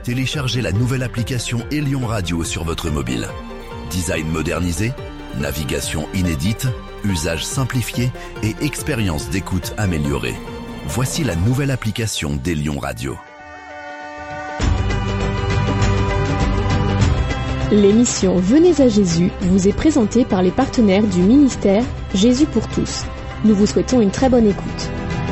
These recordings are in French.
téléchargez la nouvelle application Elion Radio sur votre mobile. Design modernisé, navigation inédite, usage simplifié et expérience d'écoute améliorée. Voici la nouvelle application d'Elion Radio. L'émission Venez à Jésus vous est présentée par les partenaires du ministère Jésus pour tous. Nous vous souhaitons une très bonne écoute.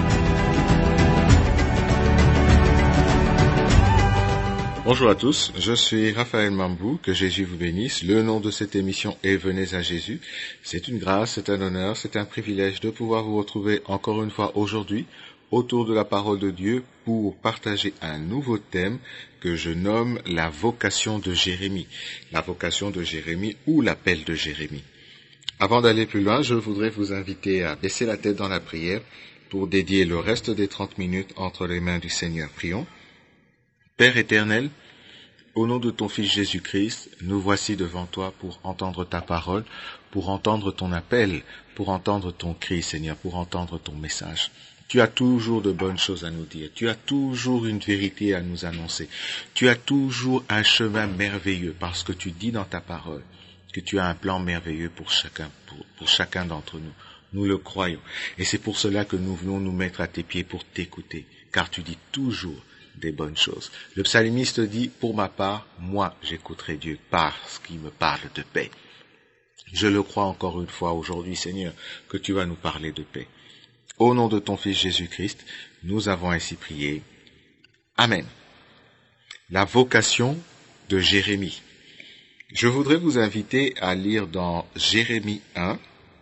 Bonjour à tous, je suis Raphaël Mambou, que Jésus vous bénisse. Le nom de cette émission est Venez à Jésus. C'est une grâce, c'est un honneur, c'est un privilège de pouvoir vous retrouver encore une fois aujourd'hui autour de la parole de Dieu pour partager un nouveau thème que je nomme la vocation de Jérémie. La vocation de Jérémie ou l'appel de Jérémie. Avant d'aller plus loin, je voudrais vous inviter à baisser la tête dans la prière pour dédier le reste des 30 minutes entre les mains du Seigneur. Prions. Père éternel, au nom de ton Fils Jésus-Christ, nous voici devant toi pour entendre ta parole, pour entendre ton appel, pour entendre ton cri, Seigneur, pour entendre ton message. Tu as toujours de bonnes choses à nous dire, tu as toujours une vérité à nous annoncer, tu as toujours un chemin merveilleux parce que tu dis dans ta parole que tu as un plan merveilleux pour chacun d'entre nous. Nous le croyons et c'est pour cela que nous venons nous mettre à tes pieds pour t'écouter, car tu dis toujours des bonnes choses. Le psalmiste dit, pour ma part, moi j'écouterai Dieu parce qu'il me parle de paix. Je le crois encore une fois aujourd'hui, Seigneur, que tu vas nous parler de paix. Au nom de ton Fils Jésus-Christ, nous avons ainsi prié. Amen. La vocation de Jérémie. Je voudrais vous inviter à lire dans Jérémie 1,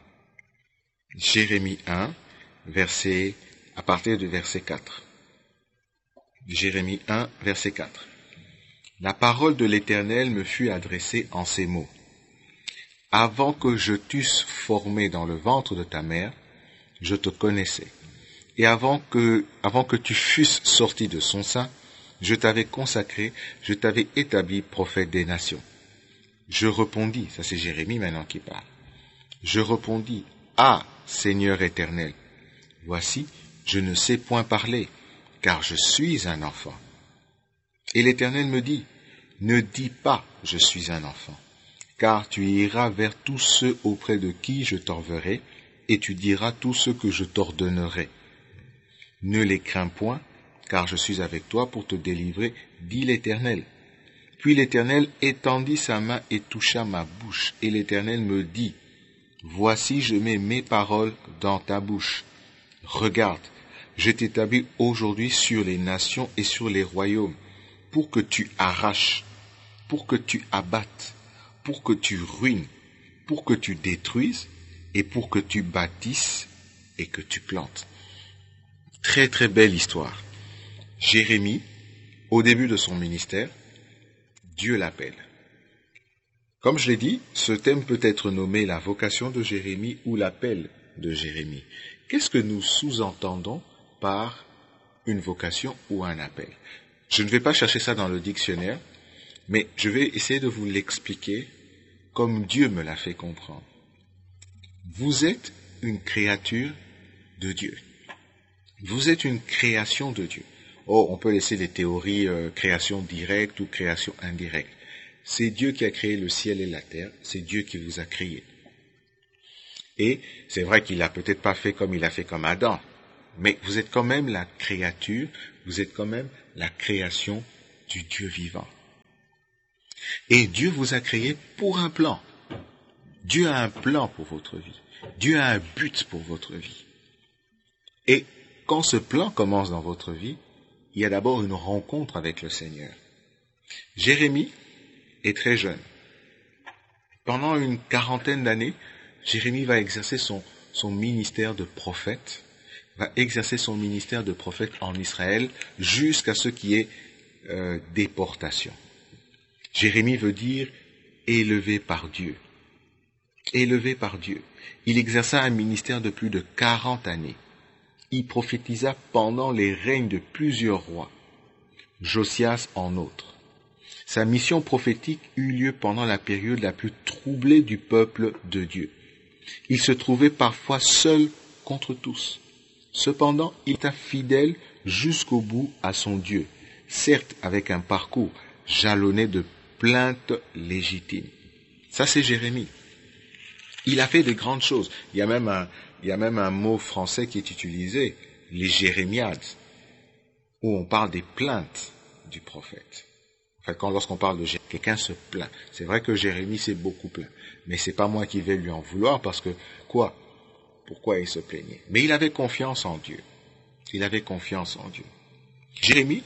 à partir du verset 4. Jérémie 1, verset 4. La parole de l'Éternel me fut adressée en ces mots. Avant que je t'eusse formé dans le ventre de ta mère, je te connaissais. Et avant que tu fusses sorti de son sein, je t'avais consacré, je t'avais établi prophète des nations. Je répondis, ça c'est Jérémie maintenant qui parle. Je répondis, ah, Seigneur éternel, voici, je ne sais point parler, car je suis un enfant. Et l'Éternel me dit, ne dis pas, je suis un enfant, car tu iras vers tous ceux auprès de qui je t'enverrai, et tu diras tout ce que je t'ordonnerai. Ne les crains point, car je suis avec toi pour te délivrer, dit l'Éternel. Puis l'Éternel étendit sa main et toucha ma bouche, et l'Éternel me dit, voici je mets mes paroles dans ta bouche. Regarde, je t'établis aujourd'hui sur les nations et sur les royaumes, pour que tu arraches, pour que tu abattes, pour que tu ruines, pour que tu détruises, et pour que tu bâtisses et que tu plantes. Très très belle histoire. Jérémie, au début de son ministère, Dieu l'appelle. Comme je l'ai dit, ce thème peut être nommé la vocation de Jérémie ou l'appel de Jérémie. Qu'est-ce que nous sous-entendons par une vocation ou un appel? Je ne vais pas chercher ça dans le dictionnaire, mais je vais essayer de vous l'expliquer comme Dieu me l'a fait comprendre. Vous êtes une créature de Dieu. Vous êtes une création de Dieu. Oh, on peut laisser les théories création directe ou création indirecte. C'est Dieu qui a créé le ciel et la terre, c'est Dieu qui vous a créé. Et c'est vrai qu'il a peut-être pas fait comme il a fait comme Adam, mais vous êtes quand même la créature, vous êtes quand même la création du Dieu vivant. Et Dieu vous a créé pour un plan. Dieu a un plan pour votre vie. Dieu a un but pour votre vie. Et quand ce plan commence dans votre vie, il y a d'abord une rencontre avec le Seigneur. Jérémie est très jeune. Pendant une quarantaine d'années, Jérémie va exercer son ministère de prophète, va exercer son ministère de prophète en Israël jusqu'à ce qui est déportation. Jérémie veut dire élevé par Dieu. Élevé par Dieu. Il exerça un ministère de plus de 40 années. Il prophétisa pendant les règnes de plusieurs rois, Josias en outre. Sa mission prophétique eut lieu pendant la période la plus troublée du peuple de Dieu. Il se trouvait parfois seul contre tous. Cependant, il était fidèle jusqu'au bout à son Dieu, certes avec un parcours jalonné de plaintes légitimes. Ça, c'est Jérémie. Il a fait de grandes choses. Il y a même un mot français qui est utilisé, les jérémiades, où on parle des plaintes du prophète. Enfin, lorsqu'on parle de Jérémie, quelqu'un se plaint. C'est vrai que Jérémie s'est beaucoup plaint. Mais c'est pas moi qui vais lui en vouloir parce que, pourquoi il se plaignait? Mais il avait confiance en Dieu. Il avait confiance en Dieu. Jérémie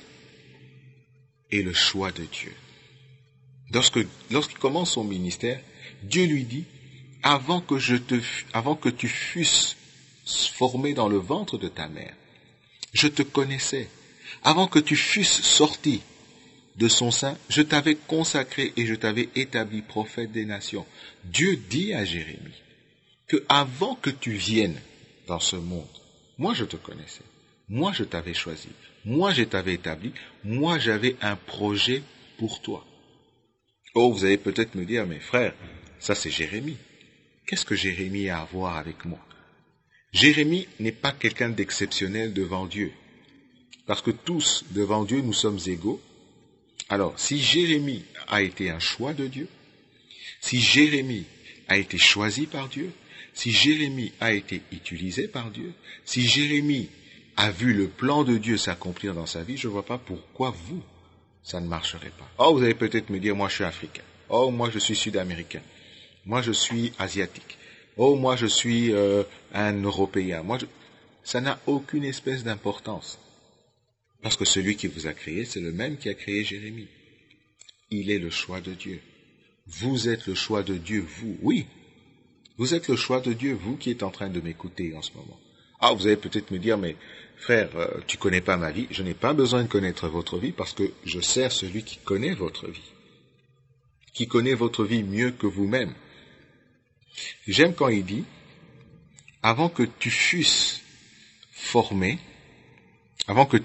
est le choix de Dieu. Lorsqu'il commence son ministère, Dieu lui dit, avant que tu fusses formé dans le ventre de ta mère, je te connaissais. Avant que tu fusses sorti de son sein, je t'avais consacré et je t'avais établi prophète des nations. Dieu dit à Jérémie que avant que tu viennes dans ce monde, moi je te connaissais. Moi je t'avais choisi. Moi je t'avais établi. Moi j'avais un projet pour toi. Oh, vous allez peut-être me dire, mais frère, ça c'est Jérémie. Qu'est-ce que Jérémie a à voir avec moi? Jérémie n'est pas quelqu'un d'exceptionnel devant Dieu. Parce que tous, devant Dieu, nous sommes égaux. Alors, si Jérémie a été un choix de Dieu, si Jérémie a été choisi par Dieu, si Jérémie a été utilisé par Dieu, si Jérémie a vu le plan de Dieu s'accomplir dans sa vie, je ne vois pas pourquoi vous, ça ne marcherait pas. Oh, vous allez peut-être me dire, moi je suis africain. Oh, moi je suis sud-américain. Moi je suis asiatique. Oh, moi je suis un Européen. Ça n'a aucune espèce d'importance. Parce que celui qui vous a créé, c'est le même qui a créé Jérémie. Il est le choix de Dieu. Vous êtes le choix de Dieu, vous. Oui, vous êtes le choix de Dieu, vous qui êtes en train de m'écouter en ce moment. Ah, vous allez peut-être me dire, mais frère, tu connais pas ma vie. Je n'ai pas besoin de connaître votre vie parce que je sers celui qui connaît votre vie. Qui connaît votre vie mieux que vous-même. J'aime quand il dit, avant que tu fusses formé, que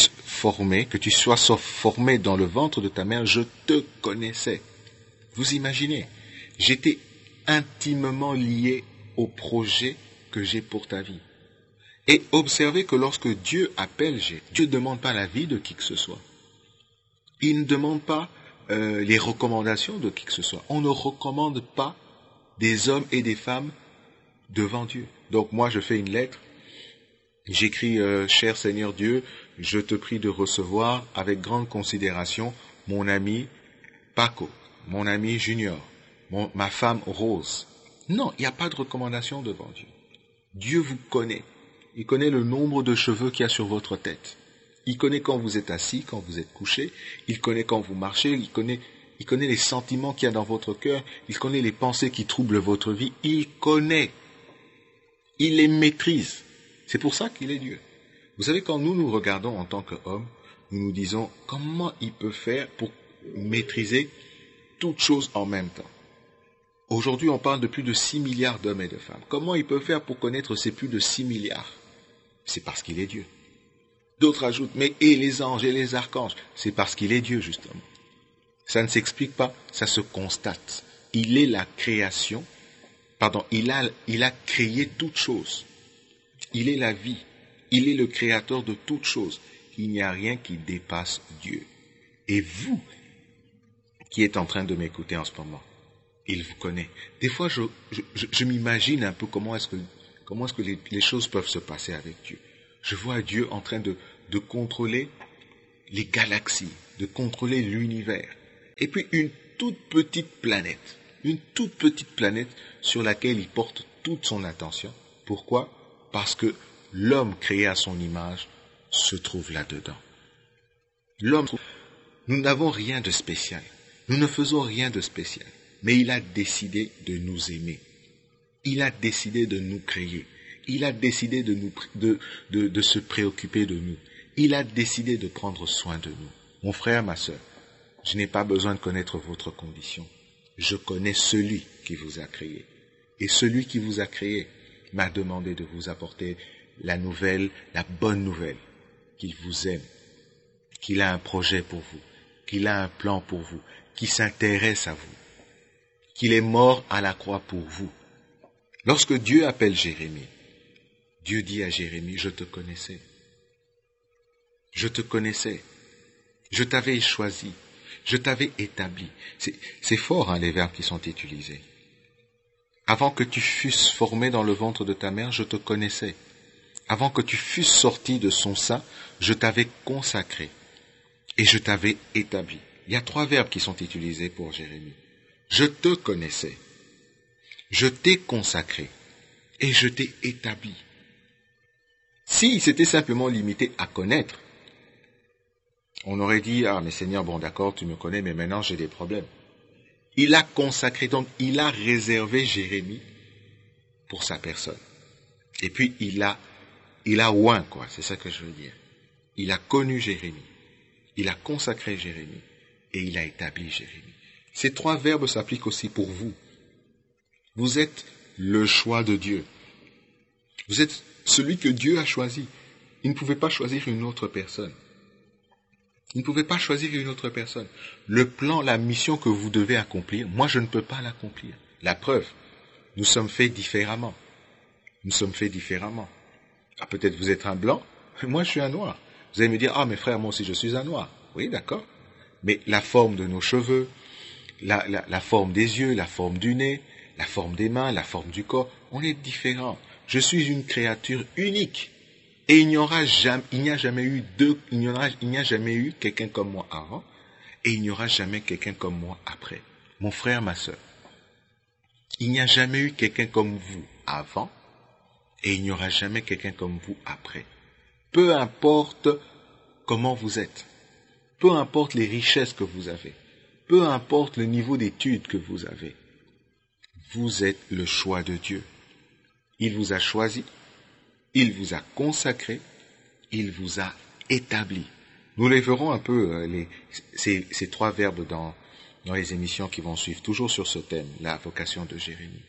tu sois formé dans le ventre de ta mère, je te connaissais. Vous imaginez, j'étais intimement lié au projet que j'ai pour ta vie. Et observez que lorsque Dieu appelle, Dieu ne demande pas l'avis de qui que ce soit. Il ne demande pas les recommandations de qui que ce soit. On ne recommande pas des hommes et des femmes devant Dieu. Donc moi je fais une lettre, j'écris cher Seigneur Dieu, je te prie de recevoir avec grande considération mon ami Paco, mon ami Junior, ma femme Rose. Non, il n'y a pas de recommandation devant Dieu. Dieu vous connaît. Il connaît le nombre de cheveux qu'il y a sur votre tête. Il connaît quand vous êtes assis, quand vous êtes couché. Il connaît quand vous marchez. Il connaît les sentiments qu'il y a dans votre cœur. Il connaît les pensées qui troublent votre vie. Il connaît. Il les maîtrise. C'est pour ça qu'il est Dieu. Vous savez, quand nous regardons en tant qu'hommes, nous nous disons comment il peut faire pour maîtriser toutes choses en même temps. Aujourd'hui, on parle de plus de 6 milliards d'hommes et de femmes. Comment il peut faire pour connaître ces plus de 6 milliards? C'est parce qu'il est Dieu. D'autres ajoutent, mais et les anges et les archanges? C'est parce qu'il est Dieu, justement. Ça ne s'explique pas, ça se constate. Il est la création, il a créé toutes choses. Il est la vie. Il est le créateur de toutes choses. Il n'y a rien qui dépasse Dieu. Et vous, qui êtes en train de m'écouter en ce moment, il vous connaît. Des fois, je m'imagine un peu comment est-ce que les choses peuvent se passer avec Dieu. Je vois Dieu en train de contrôler les galaxies, de contrôler l'univers. Et puis une toute petite planète sur laquelle il porte toute son attention. Pourquoi? Parce que l'homme créé à son image se trouve là-dedans. Nous n'avons rien de spécial. Nous ne faisons rien de spécial. Mais il a décidé de nous aimer. Il a décidé de nous créer. Il a décidé de se préoccuper de nous. Il a décidé de prendre soin de nous. Mon frère, ma sœur, je n'ai pas besoin de connaître votre condition. Je connais celui qui vous a créé. Et celui qui vous a créé m'a demandé de vous apporter la bonne nouvelle, qu'il vous aime, qu'il a un projet pour vous, qu'il a un plan pour vous, qu'il s'intéresse à vous, qu'il est mort à la croix pour vous. Lorsque Dieu appelle Jérémie, Dieu dit à Jérémie, je te connaissais. Je te connaissais. Je t'avais choisi. Je t'avais établi. C'est fort, hein, les verbes qui sont utilisés. Avant que tu fusses formé dans le ventre de ta mère, je te connaissais. Avant que tu fusses sorti de son sein, je t'avais consacré et je t'avais établi. Il y a 3 verbes qui sont utilisés pour Jérémie. Je te connaissais, je t'ai consacré et je t'ai établi. S'il s'était simplement limité à connaître, on aurait dit, ah mais Seigneur, bon d'accord, tu me connais, mais maintenant j'ai des problèmes. Il a consacré, donc il a réservé Jérémie pour sa personne. Et puis il a oint, quoi, c'est ça que je veux dire. Il a connu Jérémie, il a consacré Jérémie et il a établi Jérémie. Ces 3 verbes s'appliquent aussi pour vous. Vous êtes le choix de Dieu. Vous êtes celui que Dieu a choisi. Il ne pouvait pas choisir une autre personne. Il ne pouvait pas choisir une autre personne. Le plan, la mission que vous devez accomplir, moi je ne peux pas l'accomplir. La preuve, nous sommes faits différemment. Nous sommes faits différemment. Ah, peut-être vous êtes un blanc, moi je suis un noir. Vous allez me dire, ah mais frère, moi aussi je suis un noir. Oui, d'accord. Mais la forme de nos cheveux, la forme des yeux, la forme du nez, la forme des mains, la forme du corps, on est différents. Je suis une créature unique. Et il n'y a jamais eu quelqu'un comme moi avant, et il n'y aura jamais quelqu'un comme moi après. Mon frère, ma sœur, il n'y a jamais eu quelqu'un comme vous avant, et il n'y aura jamais quelqu'un comme vous après. Peu importe comment vous êtes, peu importe les richesses que vous avez, peu importe le niveau d'études que vous avez, vous êtes le choix de Dieu. Il vous a choisi. Il vous a consacré, il vous a établi. Nous les verrons un peu, ces 3 verbes dans les émissions qui vont suivre, toujours sur ce thème, la vocation de Jérémie.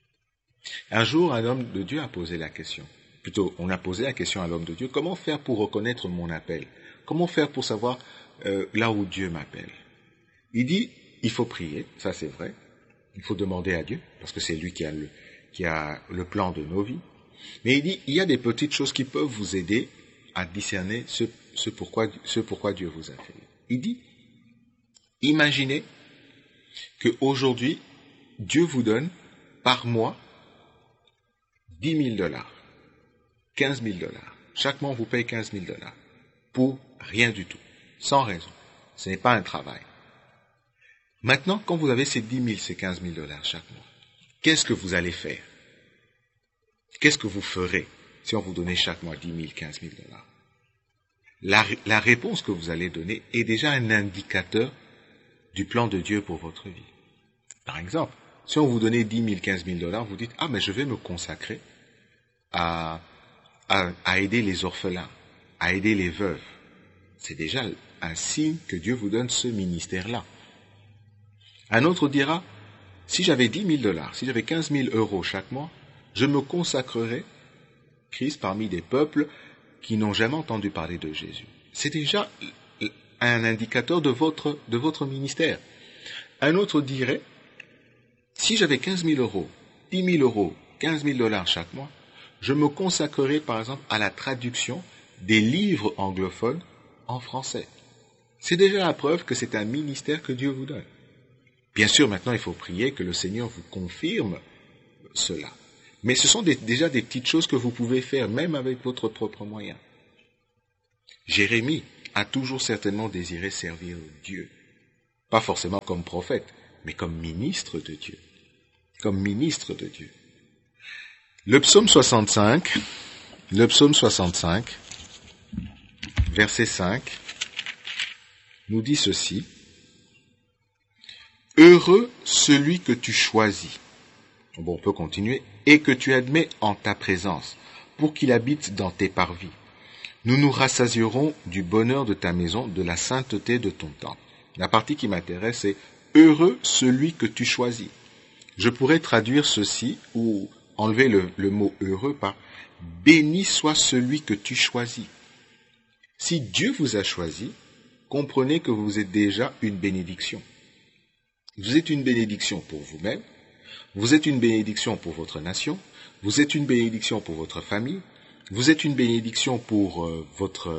Un jour, un homme de Dieu a posé la question. Plutôt, on a posé la question à l'homme de Dieu, comment faire pour reconnaître mon appel? Comment faire pour savoir là où Dieu m'appelle? Il dit, il faut prier, ça c'est vrai. Il faut demander à Dieu, parce que c'est lui qui a le plan de nos vies. Mais il dit, il y a des petites choses qui peuvent vous aider à discerner ce pourquoi Dieu vous a fait. Il dit, imaginez qu'aujourd'hui, Dieu vous donne par mois 10 000 $, 15 000 $. Chaque mois, on vous paye 15 000 $ pour rien du tout, sans raison. Ce n'est pas un travail. Maintenant, quand vous avez ces 10 000, ces 15 000 $ chaque mois, qu'est-ce que vous allez faire? Qu'est-ce que vous ferez si on vous donnait chaque mois 10 000, 15 000 $? La réponse que vous allez donner est déjà un indicateur du plan de Dieu pour votre vie. Par exemple, si on vous donnait 10 000, 15 000 $, vous dites, ah mais je vais me consacrer à aider les orphelins, à aider les veuves. C'est déjà un signe que Dieu vous donne ce ministère-là. Un autre dira, si j'avais 10 000 $, si j'avais 15 000 € chaque mois, je me consacrerai, Christ, parmi des peuples qui n'ont jamais entendu parler de Jésus. C'est déjà un indicateur de votre ministère. Un autre dirait, si j'avais 15 000 €, 10 000 €, 15 000 $ chaque mois, je me consacrerai par exemple à la traduction des livres anglophones en français. C'est déjà la preuve que c'est un ministère que Dieu vous donne. Bien sûr, maintenant, il faut prier que le Seigneur vous confirme cela. Mais ce sont déjà des petites choses que vous pouvez faire, même avec votre propre moyen. Jérémie a toujours certainement désiré servir Dieu. Pas forcément comme prophète, mais comme ministre de Dieu. Comme ministre de Dieu. Le psaume 65, verset 5, nous dit ceci. Heureux celui que tu choisis. Bon, on peut continuer. Et que tu admets en ta présence, pour qu'il habite dans tes parvis. Nous nous rassasierons du bonheur de ta maison, de la sainteté de ton temple. La partie qui m'intéresse, c'est heureux celui que tu choisis. Je pourrais traduire ceci, ou enlever le mot heureux par béni soit celui que tu choisis. Si Dieu vous a choisi, comprenez que vous êtes déjà une bénédiction. Vous êtes une bénédiction pour vous-même. Vous êtes une bénédiction pour votre nation, vous êtes une bénédiction pour votre famille, vous êtes une bénédiction pour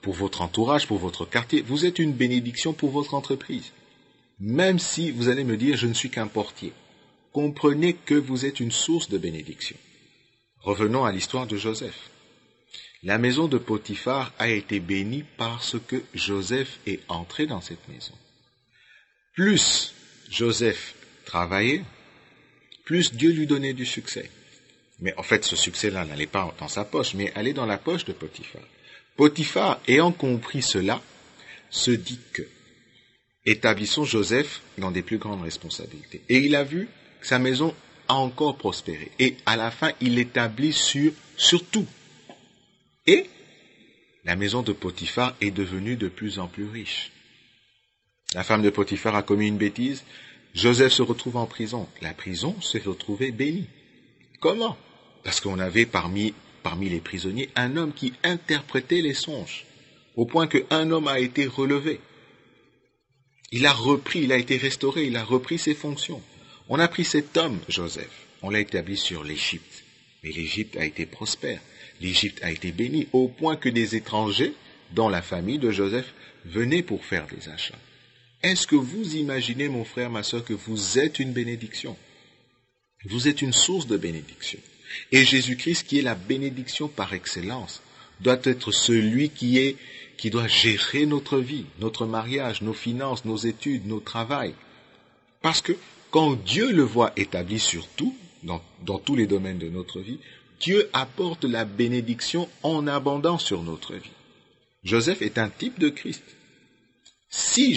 pour votre entourage, pour votre quartier. Vous êtes une bénédiction pour votre entreprise. Même si vous allez me dire, je ne suis qu'un portier. Comprenez que vous êtes une source de bénédiction. Revenons à l'histoire de Joseph. La maison de Potiphar a été bénie parce que Joseph est entré dans cette maison. Plus Joseph travaillait, plus Dieu lui donnait du succès. Mais en fait, ce succès-là n'allait pas dans sa poche, mais allait dans la poche de Potiphar. Potiphar, ayant compris cela, se dit que établissons Joseph dans des plus grandes responsabilités. Et il a vu que sa maison a encore prospéré. Et à la fin, il l'établit sur tout. Et la maison de Potiphar est devenue de plus en plus riche. La femme de Potiphar a commis une bêtise. Joseph se retrouve en prison. La prison s'est retrouvée bénie. Comment? Parce qu'on avait parmi les prisonniers un homme qui interprétait les songes, au point qu'un homme a été relevé. Il a été restauré, il a repris ses fonctions. On a pris cet homme, Joseph, on l'a établi sur l'Égypte. Mais l'Égypte a été prospère, l'Égypte a été bénie, au point que des étrangers, dans la famille de Joseph, venaient pour faire des achats. Est-ce que vous imaginez, mon frère, ma sœur, que vous êtes une bénédiction? Vous êtes une source de bénédiction. Et Jésus-Christ, qui est la bénédiction par excellence, doit être celui qui doit gérer notre vie, notre mariage, nos finances, nos études, nos travails. Parce que quand Dieu le voit établi sur tout, dans tous les domaines de notre vie, Dieu apporte la bénédiction en abondance sur notre vie. Joseph est un type de Christ. Si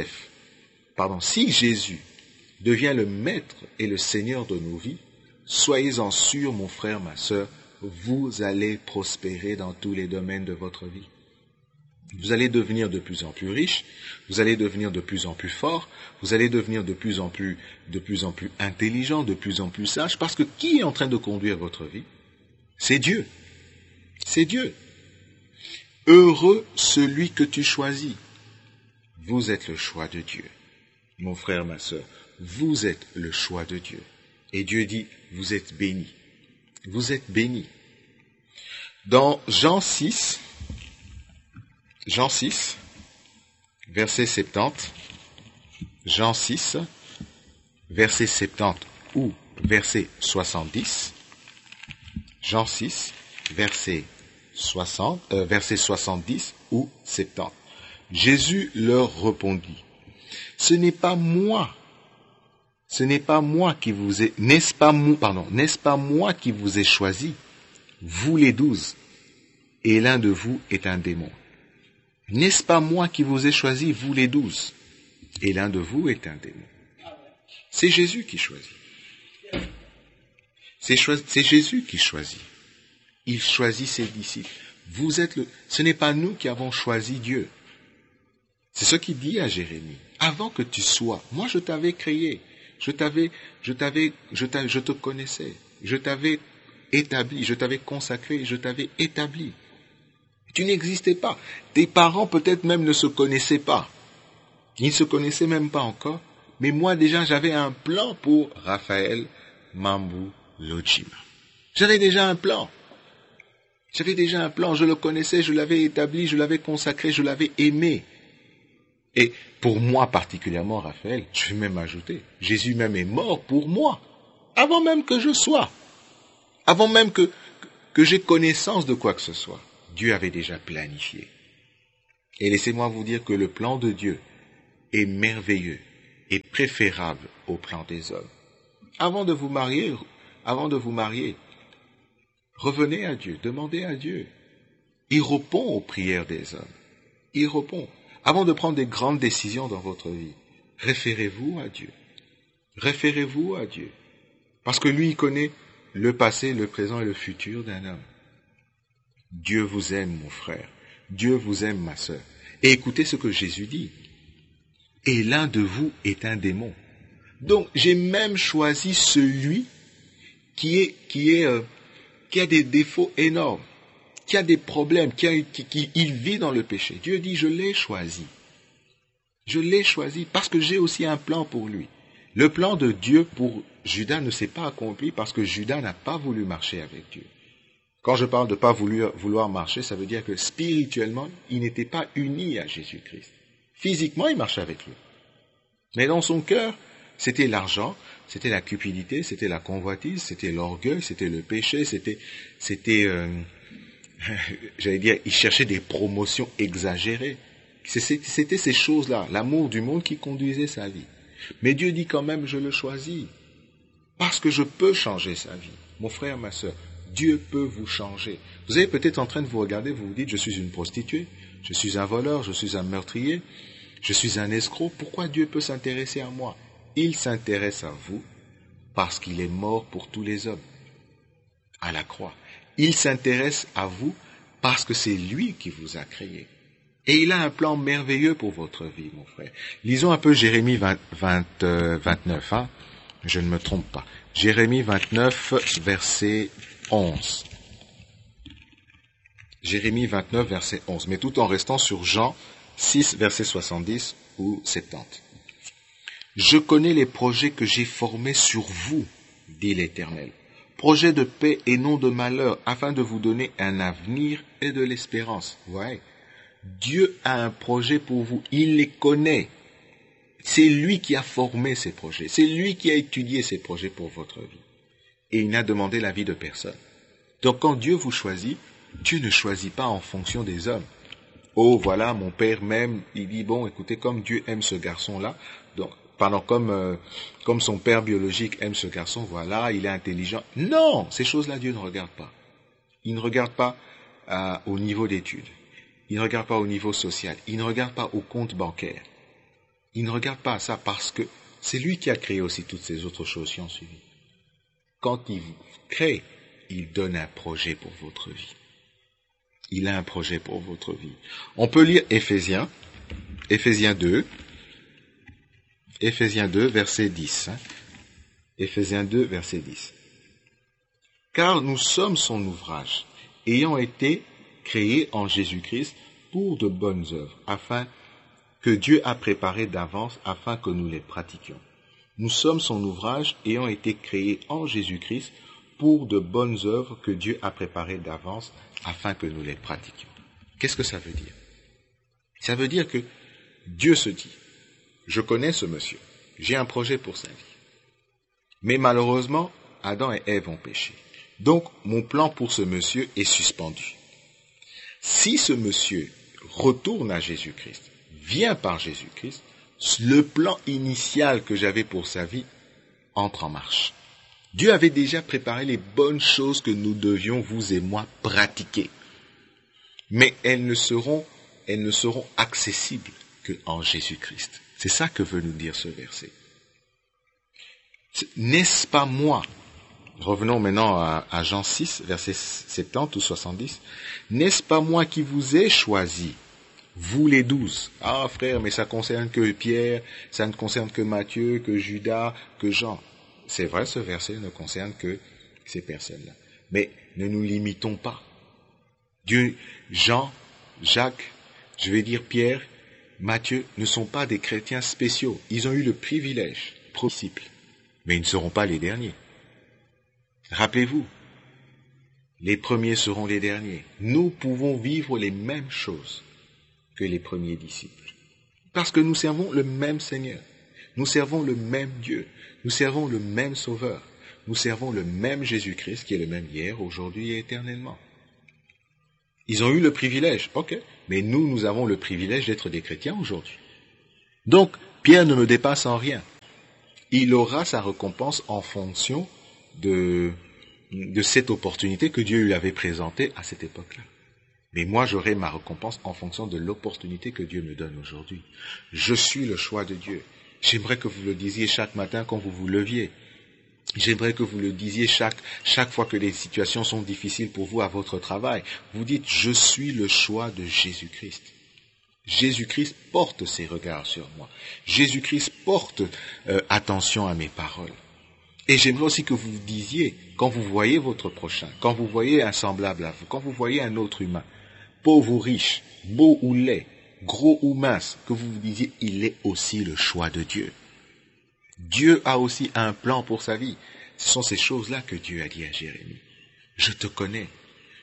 Jésus devient le maître et le Seigneur de nos vies, soyez-en sûrs, mon frère, ma sœur, vous allez prospérer dans tous les domaines de votre vie. Vous allez devenir de plus en plus riche, vous allez devenir de plus en plus fort, vous allez devenir de plus en plus intelligent, de plus en plus sage, parce que qui est en train de conduire votre vie? C'est Dieu. C'est Dieu. Heureux celui que tu choisis. Vous êtes le choix de Dieu. Mon frère, ma sœur, vous êtes le choix de Dieu. Et Dieu dit, vous êtes bénis. Vous êtes bénis. Dans Jean 6, verset 70, Jean 6, verset 70 ou verset 70, Jean 6, verset 70 ou 70. Jésus leur répondit, n'est-ce pas moi qui vous ai choisi, vous les 12, et l'un de vous est un démon. N'est-ce pas moi qui vous ai choisi, vous les 12, et l'un de vous est un démon. C'est Jésus qui choisit. C'est Jésus qui choisit. Il choisit ses disciples. Ce n'est pas nous qui avons choisi Dieu. C'est ce qu'il dit à Jérémie. Avant que tu sois, moi je t'avais créé. Je te connaissais. Je t'avais établi, je t'avais consacré, je t'avais établi. Tu n'existais pas. Tes parents peut-être même ne se connaissaient pas. Ils ne se connaissaient même pas encore. Mais moi déjà j'avais un plan pour Raphaël Mambou Lojima. J'avais déjà un plan. Je le connaissais, je l'avais établi, je l'avais consacré, je l'avais aimé. Et pour moi particulièrement, Raphaël, je vais même ajouter, Jésus même est mort pour moi, avant même que je sois, avant même que j'ai connaissance de quoi que ce soit. Dieu avait déjà planifié. Et laissez-moi vous dire que le plan de Dieu est merveilleux et préférable au plan des hommes. Avant de vous marier, revenez à Dieu, demandez à Dieu. Il répond aux prières des hommes. Il répond. Avant de prendre des grandes décisions dans votre vie, référez-vous à Dieu. Référez-vous à Dieu. Parce que lui, il connaît le passé, le présent et le futur d'un homme. Dieu vous aime, mon frère. Dieu vous aime, ma sœur. Et écoutez ce que Jésus dit. Et l'un de vous est un démon. Donc, j'ai même choisi celui qui a des défauts énormes, qui a des problèmes, il vit dans le péché. Dieu dit, je l'ai choisi. Je l'ai choisi parce que j'ai aussi un plan pour lui. Le plan de Dieu pour Judas ne s'est pas accompli parce que Judas n'a pas voulu marcher avec Dieu. Quand je parle de ne pas vouloir marcher, ça veut dire que spirituellement, il n'était pas uni à Jésus-Christ. Physiquement, il marchait avec lui. Mais dans son cœur, c'était l'argent, c'était la cupidité, c'était la convoitise, c'était l'orgueil, c'était le péché, j'allais dire, il cherchait des promotions exagérées. C'était ces choses-là, l'amour du monde qui conduisait sa vie. Mais Dieu dit quand même, je le choisis. Parce que je peux changer sa vie. Mon frère, ma sœur, Dieu peut vous changer. Vous êtes peut-être en train de vous regarder, vous vous dites, je suis une prostituée, je suis un voleur, je suis un meurtrier, je suis un escroc. Pourquoi Dieu peut s'intéresser à moi? Il s'intéresse à vous parce qu'il est mort pour tous les hommes, à la croix. Il s'intéresse à vous parce que c'est lui qui vous a créé. Et il a un plan merveilleux pour votre vie, mon frère. Lisons un peu Jérémie 29, hein. Je ne me trompe pas. Jérémie 29, verset 11. Jérémie 29, verset 11. Mais tout en restant sur Jean 6, verset 70 ou 70. Je connais les projets que j'ai formés sur vous, dit l'Éternel. Projets de paix et non de malheur, afin de vous donner un avenir et de l'espérance. Ouais. Dieu a un projet pour vous. Il les connaît. C'est lui qui a formé ces projets. C'est lui qui a étudié ces projets pour votre vie. Et il n'a demandé l'avis de personne. Donc quand Dieu vous choisit, Dieu ne choisit pas en fonction des hommes. Oh voilà, mon père m'aime. Il dit, bon, écoutez, comme Dieu aime ce garçon-là, donc, comme son père biologique aime ce garçon, voilà, il est intelligent. Non, ces choses-là, Dieu ne regarde pas. Il ne regarde pas au niveau d'études. Il ne regarde pas au niveau social. Il ne regarde pas au compte bancaire. Il ne regarde pas à ça parce que c'est lui qui a créé aussi toutes ces autres choses qui ont suivi. Quand il vous crée, il donne un projet pour votre vie. Il a un projet pour votre vie. On peut lire Éphésiens 2, verset 10. Éphésiens 2, verset 10. Car nous sommes son ouvrage, ayant été créés en Jésus-Christ pour de bonnes œuvres, afin que Dieu a préparé d'avance afin que nous les pratiquions. Nous sommes son ouvrage ayant été créés en Jésus-Christ pour de bonnes œuvres que Dieu a préparées d'avance afin que nous les pratiquions. Qu'est-ce que ça veut dire? Ça veut dire que Dieu se dit, je connais ce monsieur, j'ai un projet pour sa vie. Mais malheureusement, Adam et Ève ont péché. Donc, mon plan pour ce monsieur est suspendu. Si ce monsieur retourne à Jésus-Christ, vient par Jésus-Christ, le plan initial que j'avais pour sa vie entre en marche. Dieu avait déjà préparé les bonnes choses que nous devions, vous et moi, pratiquer. Mais elles ne seront accessibles qu'en Jésus-Christ. C'est ça que veut nous dire ce verset. N'est-ce pas moi? Revenons maintenant à Jean 6, verset 70 ou 70. N'est-ce pas moi qui vous ai choisi, vous les 12? Ah frère, mais ça concerne que Pierre, ça ne concerne que Matthieu, que Judas, que Jean. C'est vrai, ce verset ne concerne que ces personnes-là. Mais ne nous limitons pas. Dieu, Jean, Jacques, je vais dire Pierre, Matthieu, ne sont pas des chrétiens spéciaux. Ils ont eu le privilège, disciples, mais ils ne seront pas les derniers. Rappelez-vous, les premiers seront les derniers. Nous pouvons vivre les mêmes choses que les premiers disciples. Parce que nous servons le même Seigneur. Nous servons le même Dieu. Nous servons le même Sauveur. Nous servons le même Jésus-Christ qui est le même hier, aujourd'hui et éternellement. Ils ont eu le privilège, ok, mais nous avons le privilège d'être des chrétiens aujourd'hui. Donc, Pierre ne me dépasse en rien. Il aura sa récompense en fonction de cette opportunité que Dieu lui avait présentée à cette époque-là. Mais moi, j'aurai ma récompense en fonction de l'opportunité que Dieu me donne aujourd'hui. Je suis le choix de Dieu. J'aimerais que vous le disiez chaque matin quand vous vous leviez. J'aimerais que vous le disiez chaque fois que les situations sont difficiles pour vous à votre travail. Vous dites, je suis le choix de Jésus-Christ. Jésus-Christ porte ses regards sur moi. Jésus-Christ porte attention à mes paroles. Et j'aimerais aussi que vous disiez, quand vous voyez votre prochain, quand vous voyez un semblable à vous, quand vous voyez un autre humain, pauvre ou riche, beau ou laid, gros ou mince, que vous vous disiez, il est aussi le choix de Dieu. Dieu a aussi un plan pour sa vie. Ce sont ces choses-là que Dieu a dit à Jérémie. Je te connais.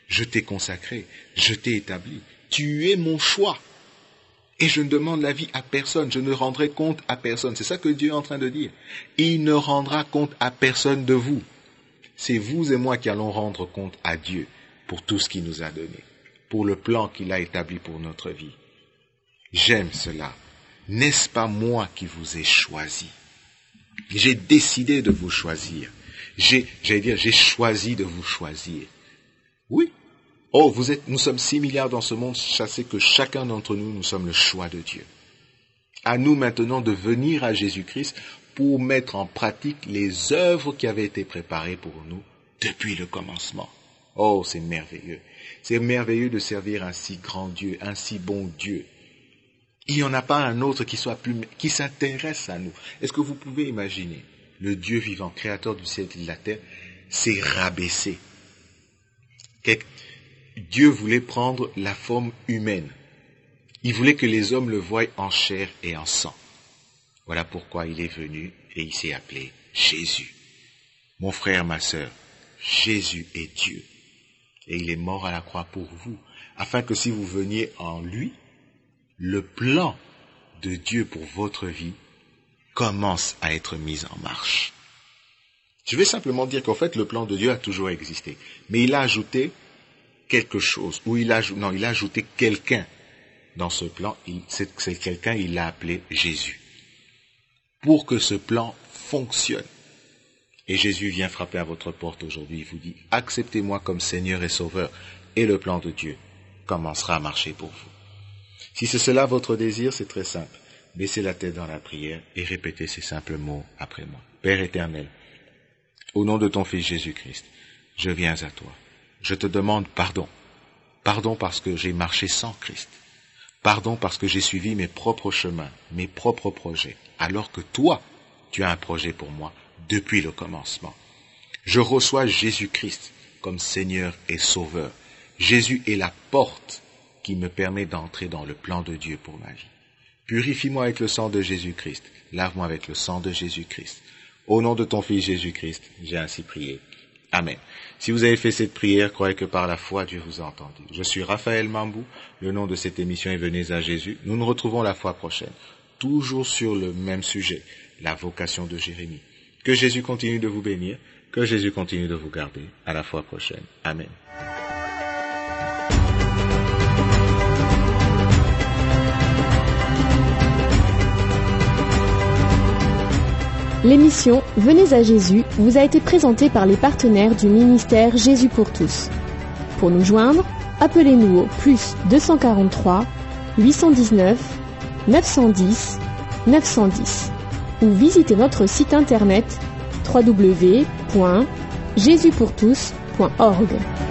Je t'ai consacré, je t'ai établi. Tu es mon choix. Et je ne demande l'avis à personne, je ne rendrai compte à personne. C'est ça que Dieu est en train de dire. Il ne rendra compte à personne de vous. C'est vous et moi qui allons rendre compte à Dieu pour tout ce qu'il nous a donné, pour le plan qu'il a établi pour notre vie. J'aime cela. N'est-ce pas moi qui vous ai choisi? J'ai décidé de vous choisir. J'ai choisi de vous choisir. Oui. Oh, nous sommes 6 milliards dans ce monde, sachez que chacun d'entre nous, nous sommes le choix de Dieu. À nous maintenant de venir à Jésus-Christ pour mettre en pratique les œuvres qui avaient été préparées pour nous depuis le commencement. Oh, c'est merveilleux. C'est merveilleux de servir un si grand Dieu, un si bon Dieu. Il n'y en a pas un autre qui s'intéresse à nous. Est-ce que vous pouvez imaginer le Dieu vivant, créateur du ciel et de la terre, s'est rabaissé? Dieu voulait prendre la forme humaine. Il voulait que les hommes le voient en chair et en sang. Voilà pourquoi il est venu et il s'est appelé Jésus. Mon frère, ma sœur, Jésus est Dieu. Et il est mort à la croix pour vous, afin que si vous veniez en lui, le plan de Dieu pour votre vie commence à être mis en marche. Je vais simplement dire qu'en fait, le plan de Dieu a toujours existé. Mais il a ajouté quelque chose, ou il a ajouté quelqu'un dans ce plan. C'est quelqu'un, il l'a appelé Jésus. Pour que ce plan fonctionne. Et Jésus vient frapper à votre porte aujourd'hui. Il vous dit, acceptez-moi comme Seigneur et Sauveur. Et le plan de Dieu commencera à marcher pour vous. Si c'est cela votre désir, c'est très simple. Baissez la tête dans la prière et répétez ces simples mots après moi. Père éternel, au nom de ton Fils Jésus-Christ, je viens à toi. Je te demande pardon. Pardon parce que j'ai marché sans Christ. Pardon parce que j'ai suivi mes propres chemins, mes propres projets, alors que toi, tu as un projet pour moi depuis le commencement. Je reçois Jésus-Christ comme Seigneur et Sauveur. Jésus est la porte qui me permet d'entrer dans le plan de Dieu pour ma vie. Purifie-moi avec le sang de Jésus-Christ. Lave-moi avec le sang de Jésus-Christ. Au nom de ton Fils Jésus-Christ, j'ai ainsi prié. Amen. Si vous avez fait cette prière, croyez que par la foi, Dieu vous a entendu. Je suis Raphaël Mambou. Le nom de cette émission est Venez à Jésus. Nous nous retrouvons la fois prochaine, toujours sur le même sujet, la vocation de Jérémie. Que Jésus continue de vous bénir, que Jésus continue de vous garder. À la fois prochaine. Amen. L'émission Venez à Jésus vous a été présentée par les partenaires du ministère Jésus pour tous. Pour nous joindre, appelez-nous au +243 819 910 910 ou visitez notre site internet www.jesuspourtous.org.